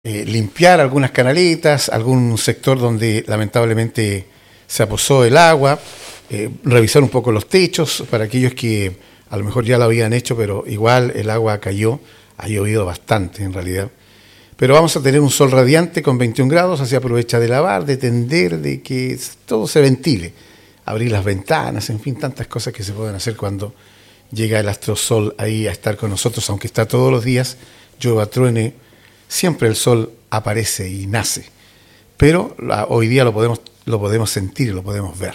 limpiar algunas canaletas, algún sector donde lamentablemente se aposó el agua, revisar un poco los techos para aquellos que a lo mejor ya lo habían hecho, pero igual el agua cayó, ha llovido bastante en realidad. Pero vamos a tener un sol radiante con 21 grados, así aprovecha de lavar, de tender, de que todo se ventile, abrir las ventanas, en fin, tantas cosas que se pueden hacer cuando llega el astrosol ahí a estar con nosotros, aunque está todos los días, llueva, truene, siempre el sol aparece y nace. Pero hoy día lo podemos sentir, lo podemos ver.